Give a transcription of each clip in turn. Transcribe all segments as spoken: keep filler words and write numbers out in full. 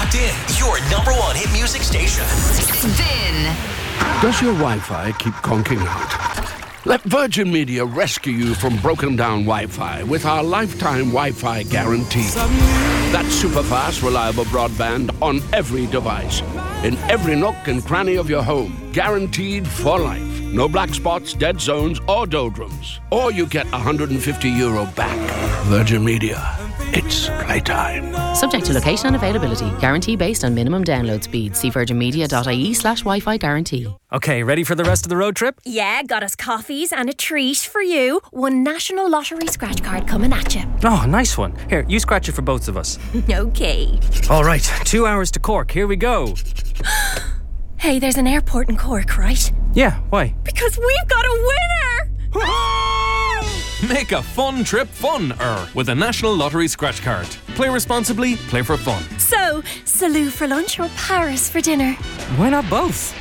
locked in. Your number one hit music station. Spin. Does your Wi-Fi keep conking out? Let Virgin Media rescue you from broken down Wi-Fi with our lifetime Wi-Fi guarantee. That's super fast, reliable broadband on every device, in every nook and cranny of your home, guaranteed for life. No black spots, dead zones, or doldrums. Or you get one hundred fifty euro back. Virgin Media. It's playtime. Subject to location and availability. Guarantee based on minimum download speed. See virginmedia.ie slash Wi-Fi guarantee. Okay, ready for the rest of the road trip? Yeah, got us coffees and a treat for you. One National Lottery scratch card coming at you. Oh, nice one. Here, you scratch it for both of us. Okay. All right, two hours to Cork. Here we go. Hey, there's an airport in Cork, right? Yeah, why? Because we've got a winner! Make a fun trip fun-er with a National Lottery scratch card. Play responsibly, play for fun. So, Salou for lunch or Paris for dinner? Why not both?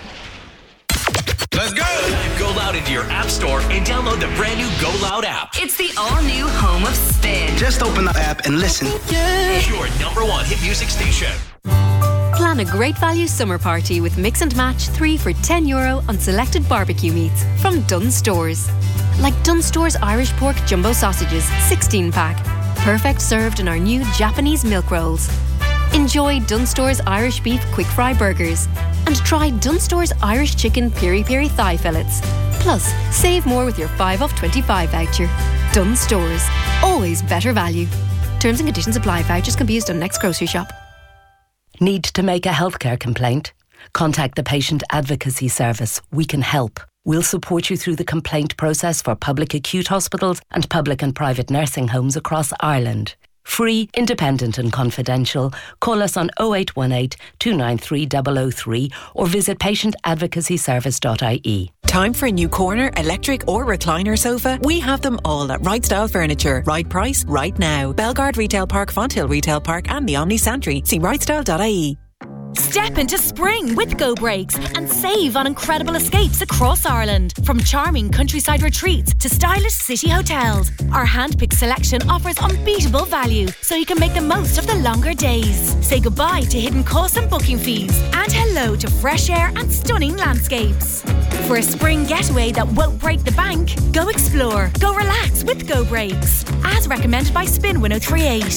Let's go! Go Loud into your app store and download the brand new Go Loud app. It's the all-new home of Spin. Just open the app and listen. Yeah. Your number one hit music station. Plan a great value summer party with Mix and Match three for ten euro on selected barbecue meats from Dunnes Stores. Like Dunnes Stores Irish Pork Jumbo Sausages, sixteen pack. Perfect served in our new Japanese milk rolls. Enjoy Dunnes Stores Irish Beef Quick Fry Burgers. And try Dunnes Stores Irish Chicken Piri Piri Thigh Fillets. Plus, save more with your five off twenty-five voucher. Dunnes Stores. Always better value. Terms and conditions apply. Vouchers can be used on next grocery shop. Need to make a healthcare complaint? Contact the Patient Advocacy Service. We can help. We'll support you through the complaint process for public acute hospitals and public and private nursing homes across Ireland. Free, independent and confidential. Call us on oh eight one eight, two nine three, zero zero three or visit patient advocacy service dot I E. Time for a new corner, electric or recliner sofa? We have them all at Right Style Furniture. Right price, right now. Belgard Retail Park, Fonthill Retail Park and the Omni Santry. See right style dot I E. Step into spring with Go Breaks and save on incredible escapes across Ireland. From charming countryside retreats to stylish city hotels, our hand-picked selection offers unbeatable value so you can make the most of the longer days. Say goodbye to hidden costs and booking fees and hello to fresh air and stunning landscapes. For a spring getaway that won't break the bank, go explore, go relax with Go Breaks. As recommended by Spin one oh three eight.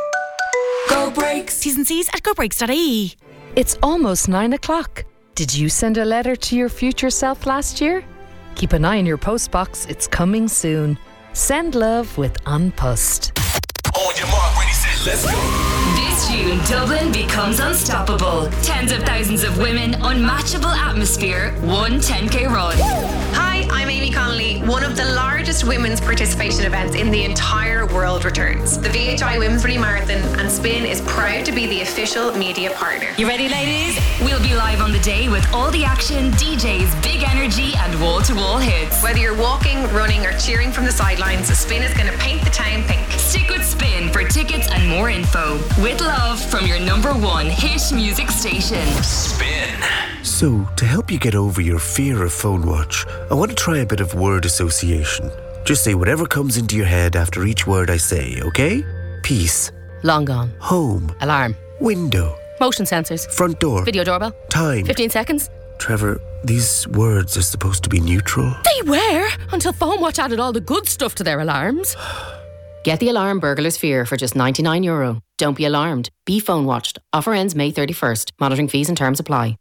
Go Breaks. T's and C's at go breaks dot I E. It's almost nine o'clock. Did you send a letter to your future self last year? Keep an eye on your postbox. It's coming soon. Send love with An Post. On your mark, ready, set, let's go. This June, Dublin becomes unstoppable. Tens of thousands of women, unmatchable atmosphere, one ten K run. Hi, I'm Amy Connolly. One of the largest women's participation events in the entire world returns. The V H I Women's Rally Marathon, and Spin is proud to be the official media partner. You ready, ladies? We'll be live on the day with all the action, D Js, big energy and wall-to-wall hits. Whether you're walking, running or cheering from the sidelines, Spin is going to paint the town pink. Stick with Spin for tickets and more info. With love from your number one hit music station. Spin. So, to help you get over your fear of phone watch, I want to try a bit of word association. Just say whatever comes into your head after each word I say, okay? Peace. Long gone. Home. Alarm. Window. Motion sensors. Front door. Video doorbell. Time. fifteen seconds. Trevor, these words are supposed to be neutral. They were, until Phone Watch added all the good stuff to their alarms. Get the alarm Burglar's Fear for just ninety-nine euro. Don't be alarmed. Be phone watched. Offer ends May thirty-first. Monitoring fees and terms apply.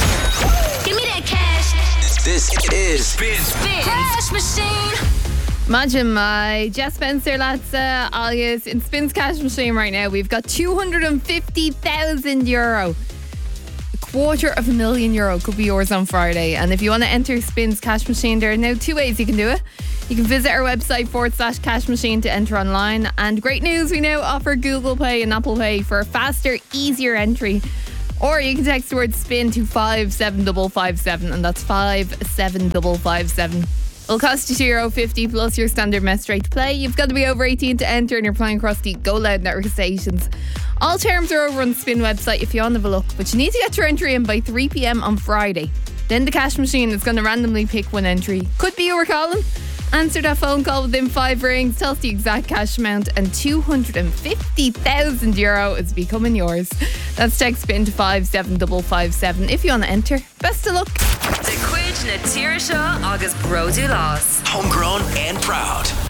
Give me that cash. This is Spin. Spin. Cash machine. Imagine my Jess Spencer, lads, uh, alias in Spin's cash machine right now. We've got two hundred fifty thousand euro. A quarter of a million euro could be yours on Friday. And if you want to enter Spin's cash machine, there are now two ways you can do it. You can visit our website forward slash cash machine to enter online. And great news, we now offer Google Pay and Apple Pay for a faster, easier entry. Or you can text the word SPIN to five seven five five seven, and that's five seven five five seven. It'll cost you two euro fifty plus your standard mess rate to play. You've got to be over eighteen to enter, and you're playing across the Go Loud network stations. All terms are over on the Spin website if you want to have a look, but you need to get your entry in by three p.m. on Friday. Then the cash machine is going to randomly pick one entry. Could be you or Colin. Answer that phone call within five rings. Tell us the exact cash amount, and two hundred fifty thousand euro is becoming yours. That's text spin to five seven five five seven if you want to enter. Best of luck. The Quid na Tíre Seo agus Brodú Lás. Homegrown and proud.